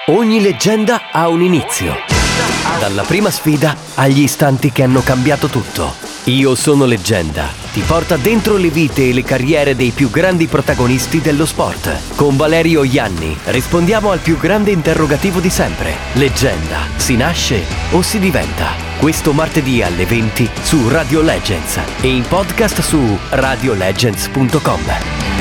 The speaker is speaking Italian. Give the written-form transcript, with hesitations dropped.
Ogni leggenda ha un inizio. Dalla prima sfida agli istanti che hanno cambiato tutto. Io sono leggenda ti porta dentro le vite e le carriere dei più grandi protagonisti dello sport. Con Valerio Ianni rispondiamo al più grande interrogativo di sempre. Leggenda, si nasce o si diventa? Questo martedì alle 20 su Radio Legends e in podcast su radiolegends.com.